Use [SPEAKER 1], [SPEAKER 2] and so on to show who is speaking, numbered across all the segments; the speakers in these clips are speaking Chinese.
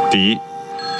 [SPEAKER 1] 第一，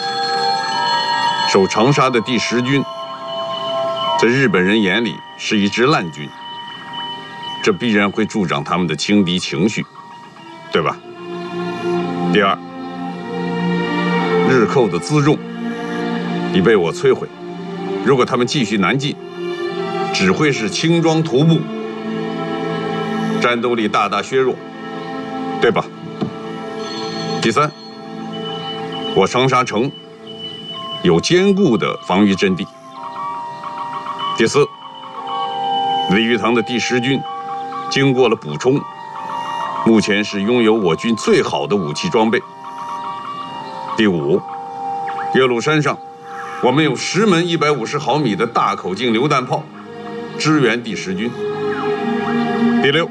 [SPEAKER 1] 守长沙的第10军，在日本人眼里是一支烂军，这必然会助长他们的轻敌情绪，对吧？第二，日寇的辎重已被我摧毁，如果他们继续南进，只会是轻装徒步，战斗力大大削弱，对吧？第三，我长沙城有坚固的防御阵地。第四，李玉堂的第10军经过了补充，目前是拥有我军最好的武器装备。第五，岳麓山上我们有10门150毫米的大口径榴弹炮支援第10军。第六，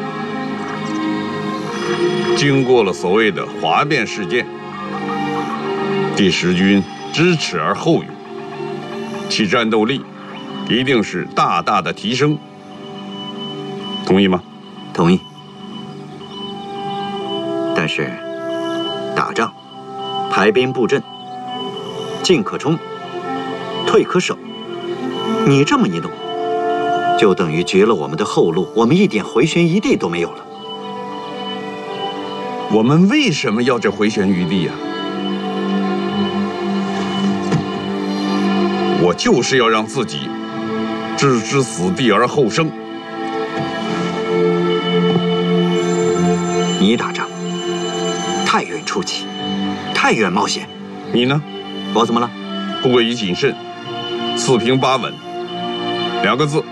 [SPEAKER 1] 经过了所谓的哗变事件，第10军知耻而后勇，其战斗力一定是大大的提升。同意吗？
[SPEAKER 2] 同意。但是，打仗，排兵布阵，进可冲，退可守。你这么一弄，就等于绝了我们的后路，我们一点回旋余地都没有了。
[SPEAKER 1] 我们为什么要这回旋余地呀？我就是要让自己置之死地而后生。
[SPEAKER 2] 你打仗太愿出奇，太愿冒险。
[SPEAKER 1] 你呢？
[SPEAKER 2] 我怎么了？
[SPEAKER 1] 过于谨慎，4平8稳，2个字：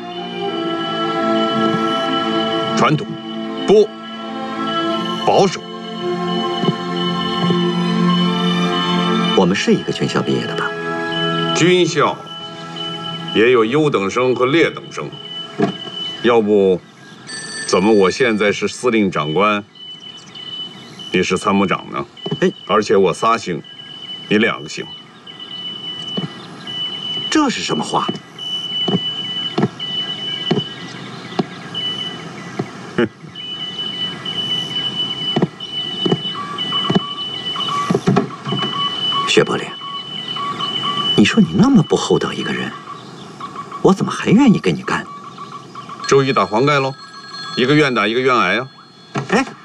[SPEAKER 1] 传统，不保守。
[SPEAKER 2] 我们是一个军校毕业的吧？
[SPEAKER 1] 军校也有优等生和劣等生，要不怎么我现在是司令长官，你是参谋长呢？
[SPEAKER 2] 哎，
[SPEAKER 1] 而且我3星，你2个星。
[SPEAKER 2] 这是什么话？
[SPEAKER 1] 哼！
[SPEAKER 2] 薛伯良，你说你那么不厚道一个人，我怎么还愿意跟你干？
[SPEAKER 1] 周一打黄盖喽，一个愿打一个愿挨啊。
[SPEAKER 2] 哎，